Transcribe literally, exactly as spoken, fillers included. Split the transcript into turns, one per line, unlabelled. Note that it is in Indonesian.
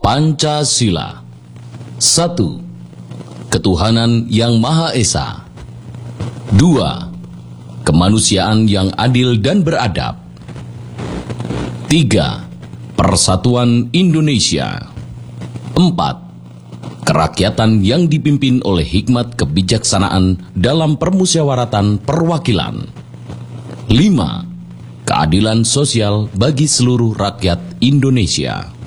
Pancasila. Satu, ketuhanan yang Maha Esa. Dua, kemanusiaan yang adil dan beradab. Tiga, persatuan Indonesia. Empat, kerakyatan yang dipimpin oleh hikmat kebijaksanaan dalam permusyawaratan perwakilan. Lima, keadilan sosial bagi seluruh rakyat Indonesia.